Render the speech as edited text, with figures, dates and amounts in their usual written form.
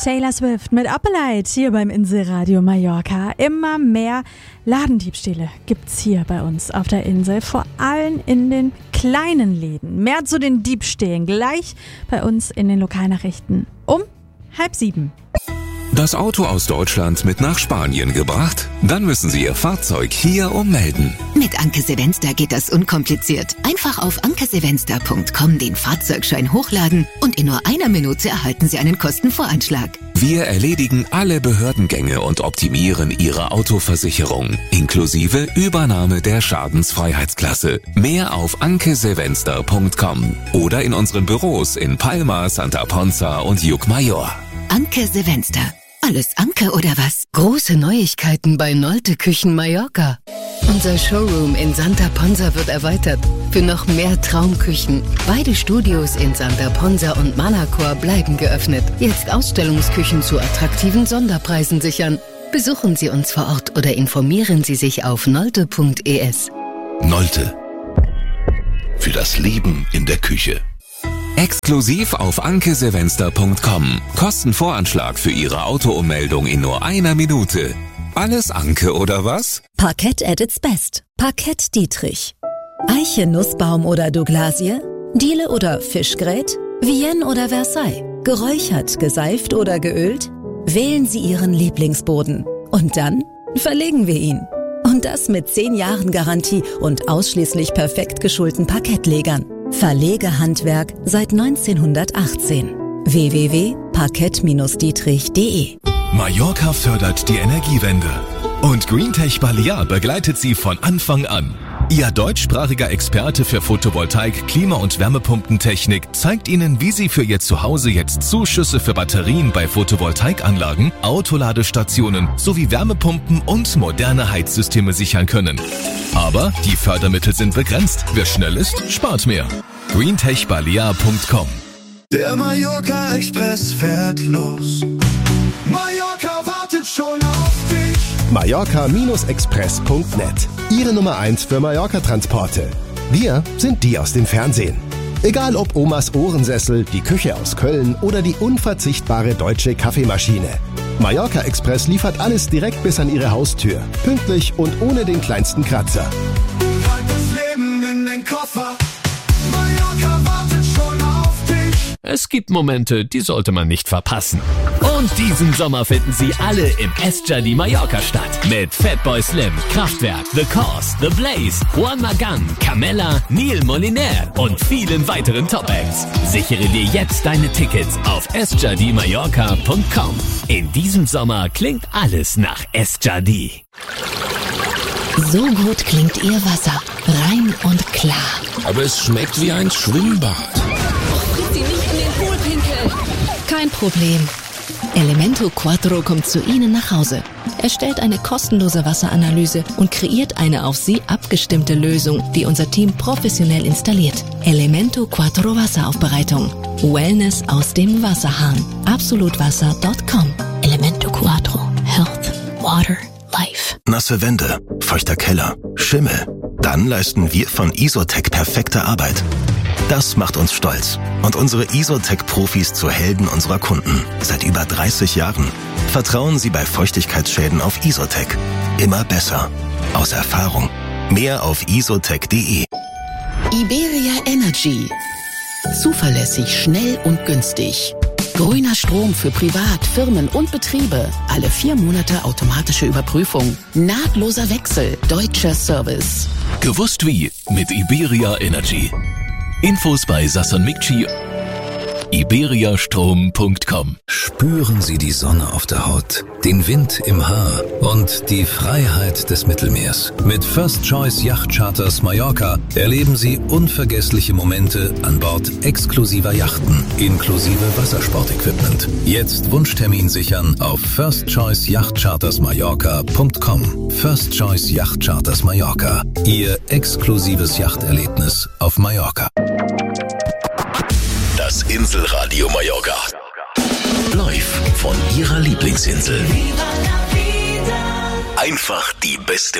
Taylor Swift mit Opalite hier beim Inselradio Mallorca. Immer mehr Ladendiebstähle gibt's hier bei uns auf der Insel, vor allem in den kleinen Läden. Mehr zu den Diebstählen gleich bei uns in den Lokalnachrichten um 6:30. Das Auto aus Deutschland mit nach Spanien gebracht? Dann müssen Sie Ihr Fahrzeug hier ummelden. Mit Anke Sevenster geht das unkompliziert. Einfach auf ankesevenster.com den Fahrzeugschein hochladen und in nur einer Minute erhalten Sie einen Kostenvoranschlag. Wir erledigen alle Behördengänge und optimieren Ihre Autoversicherung, inklusive Übernahme der Schadensfreiheitsklasse. Mehr auf ankesevenster.com oder in unseren Büros in Palma, Santa Ponza und Llucmajor. Anke Sevenster. Alles Anke oder was? Große Neuigkeiten bei Nolte Küchen Mallorca. Unser Showroom in Santa Ponza wird erweitert für noch mehr Traumküchen. Beide Studios in Santa Ponza und Manacor bleiben geöffnet. Jetzt Ausstellungsküchen zu attraktiven Sonderpreisen sichern. Besuchen Sie uns vor Ort oder informieren Sie sich auf nolte.es. Nolte. Für das Leben in der Küche. Exklusiv auf ankesevenster.com. Kostenvoranschlag für Ihre Autoummeldung in nur einer Minute. Alles Anke oder was? Parkett at its best. Parkett Dietrich. Eiche, Nussbaum oder Douglasie? Diele oder Fischgrät? Vienne oder Versailles? Geräuchert, geseift oder geölt? Wählen Sie Ihren Lieblingsboden. Und dann verlegen wir ihn. Und das mit 10 Jahren Garantie und ausschließlich perfekt geschulten Parkettlegern. Verlegehandwerk seit 1918. www.parkett-dietrich.de. Mallorca fördert die Energiewende. Und Greentech Balear begleitet Sie von Anfang an. Ihr deutschsprachiger Experte für Photovoltaik, Klima- und Wärmepumpentechnik zeigt Ihnen, wie Sie für Ihr Zuhause jetzt Zuschüsse für Batterien bei Photovoltaikanlagen, Autoladestationen sowie Wärmepumpen und moderne Heizsysteme sichern können. Aber die Fördermittel sind begrenzt. Wer schnell ist, spart mehr. greentechbalear.com. Der Mallorca Express fährt los. Mallorca wartet schon auf dich. Mallorca-express.net. Ihre Nummer 1 für Mallorca-Transporte. Wir sind die aus dem Fernsehen. Egal ob Omas Ohrensessel, die Küche aus Köln oder die unverzichtbare deutsche Kaffeemaschine. Mallorca Express liefert alles direkt bis an Ihre Haustür. Pünktlich und ohne den kleinsten Kratzer. Halt das Leben in den Koffer. Mallorca wartet schon auf dich. Es gibt Momente, die sollte man nicht verpassen. Und diesen Sommer finden Sie alle im Estjardí Mallorca statt. Mit Fatboy Slim, Kraftwerk, The Cause, The Blaze, Juan Magán, Camella, Neil Moliner und vielen weiteren Top-Acts. Sichere dir jetzt deine Tickets auf estjardimallorca.com. In diesem Sommer klingt alles nach Estjardí. So gut klingt Ihr Wasser. Rein und klar. Aber es schmeckt wie ein Schwimmbad. Sie nicht in den Pool pinkeln. Kein Problem. Elemento Quattro kommt zu Ihnen nach Hause. Er stellt eine kostenlose Wasseranalyse und kreiert eine auf Sie abgestimmte Lösung, die unser Team professionell installiert. Elemento Quattro Wasseraufbereitung. Wellness aus dem Wasserhahn. Absolutwasser.com. Elemento Quattro. Health. Water. Life. Nasse Wände, feuchter Keller, Schimmel. Dann leisten wir von Isotec perfekte Arbeit. Das macht uns stolz und unsere Isotec-Profis zu Helden unserer Kunden. Seit über 30 Jahren. Vertrauen Sie bei Feuchtigkeitsschäden auf Isotec. Immer besser. Aus Erfahrung. Mehr auf isotec.de. Iberia Energy. Zuverlässig, schnell und günstig. Grüner Strom für Privat, Firmen und Betriebe. Alle 4 Monate automatische Überprüfung. Nahtloser Wechsel. Deutscher Service. Gewusst wie mit Iberia Energy. Infos bei Sasson Mikci. iberiastrom.com. Spüren Sie die Sonne auf der Haut, den Wind im Haar und die Freiheit des Mittelmeers. Mit First Choice Yachtcharters Mallorca erleben Sie unvergessliche Momente an Bord exklusiver Yachten, inklusive Wassersportequipment. Jetzt Wunschtermin sichern auf firstchoiceyachtchartersmallorca.com. First Choice Yachtcharters Mallorca. Ihr exklusives Yachterlebnis auf Mallorca. Das Inselradio Mallorca. Live von Ihrer Lieblingsinsel. Einfach die beste